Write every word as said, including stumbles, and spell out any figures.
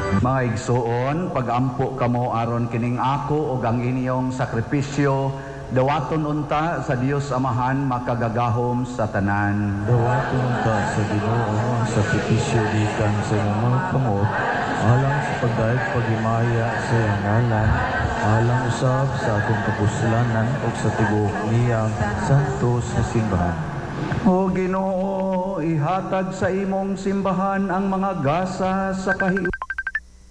Mga igsuon, pagampo kamo aron kining ako ug ang inyong sakripisyo, dawaton unta sa Dios Amahan makagagahom sa tanan. Dawaton unta sa Ginoo ang sakripisyo gikan sa imong mga kamot, alang sa pagdayeg paghimaya sa iyang ngalan, alang usab sa atong kapuslanan ug sa tibuok niyang santos nga simbahan. O Ginoo, ihatag sa imong simbahan ang mga gasa sa kahiusan